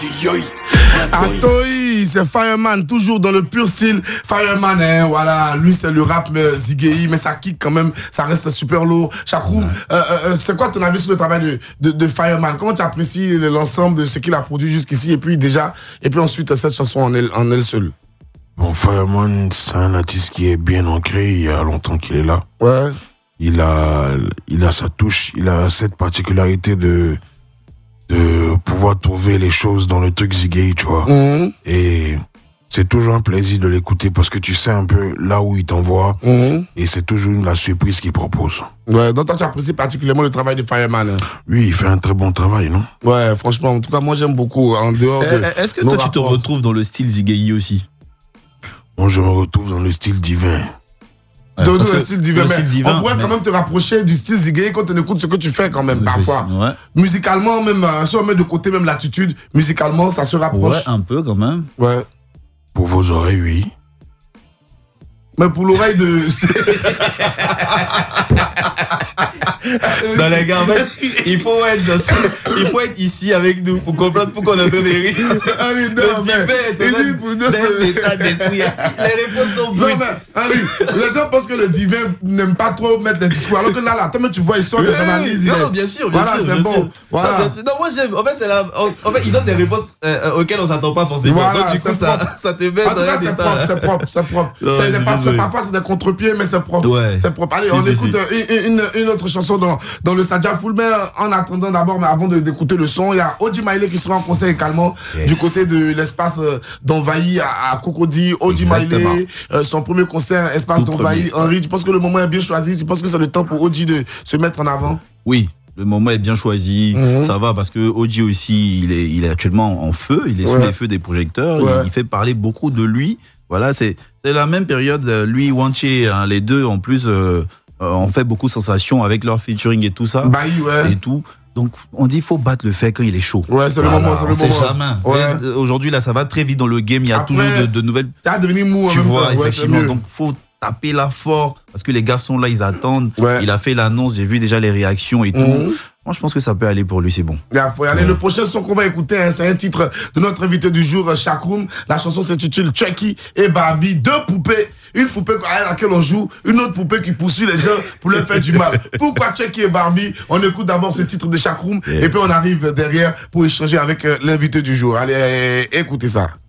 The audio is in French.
Atoy, c'est Fireman, toujours dans le pur style Fireman, hein, voilà, lui c'est le rap Ziggy, mais ça kick quand même, ça reste super lourd. Chakroum, c'est quoi ton avis sur le travail de Fireman? Comment tu apprécies l'ensemble de ce qu'il a produit jusqu'ici et puis ensuite cette chanson en elle seule? Bon, Fireman, c'est un artiste qui est bien ancré, il y a longtemps qu'il est là. Ouais. Il a sa touche, il a cette particularité de pouvoir trouver les choses dans le truc Ziggy, tu vois. Mm-hmm. Et c'est toujours un plaisir de l'écouter parce que tu sais un peu là où il t'envoie et c'est toujours la surprise qu'il propose. Ouais, donc toi tu apprécies particulièrement le travail de Fireman. Hein. Oui, il fait un très bon travail, non? Ouais, franchement, en tout cas, moi j'aime beaucoup. En dehors de. Est-ce que toi tu te retrouves dans le style Ziggy aussi? Moi je me retrouve dans le style divin. Dans le style divin, on pourrait quand même te rapprocher du style Ziggy quand on écoute ce que tu fais quand même parfois. Ouais. Musicalement, même si on met de côté même l'attitude, musicalement ça se rapproche. Ouais, un peu quand même. Ouais. Pour vos oreilles, oui. Mais pour l'oreille de... Non les gars, en fait, il faut être ici avec nous pour comprendre pourquoi on est en train de rire. Henri, Le divin est dans l'état d'esprit. Les réponses sont brutes. Non mais, Henri, les gens pensent que le divin n'aime pas trop mettre des discours. Alors que là, attends, mais tu vois, il sort de son analyse. Non, bien sûr. Voilà, c'est bon. Voilà. Non, moi j'aime. En fait, il donne des réponses auxquelles on s'attend pas forcément. Voilà, donc du coup, ça te met en tout dans cas, c'est propre. Parfois, c'est des contre-pieds, mais c'est propre. Ouais. C'est propre. Allez, on écoute une autre chanson dans le Sadia Full. Mais en attendant d'abord, mais avant d'écouter le son, il y a Oji Maile qui sera en concert également du côté de l'espace d'Envahi à Cocody. Oji Maile, son premier concert, espace d'Envahi. Henri, tu penses que le moment est bien choisi? Tu penses que c'est le temps pour Oji de se mettre en avant? Oui. Le moment est bien choisi, ça va parce que Oji aussi, il est actuellement en feu, il est sous les feux des projecteurs, il fait parler beaucoup de lui. Voilà, c'est la même période, lui, Wanche, hein, les deux en plus ont fait beaucoup de sensations avec leur featuring et tout ça. Et tout. Donc on dit il faut battre le fait quand il est chaud. Ouais, c'est le moment, c'est le moment. C'est jamais. Ouais. Aujourd'hui là, ça va très vite dans le game, il y a toujours de nouvelles. Ça a devenu mou. Tu vois, effectivement. Donc faut taper là fort parce que les gars sont là, ils attendent. Il a fait l'annonce, j'ai vu déjà les réactions et tout. Moi, je pense que ça peut aller pour lui, c'est bon. Il faut y aller. Le prochain son qu'on va écouter, hein, c'est un titre de notre invité du jour, Chakroum. La chanson s'intitule Chucky et Barbie. Deux poupées. Une poupée à laquelle on joue, une autre poupée qui poursuit les gens pour leur faire du mal. Pourquoi Chucky et Barbie? On écoute d'abord ce titre de Chakroum et puis on arrive derrière pour échanger avec l'invité du jour. Allez, écoutez ça.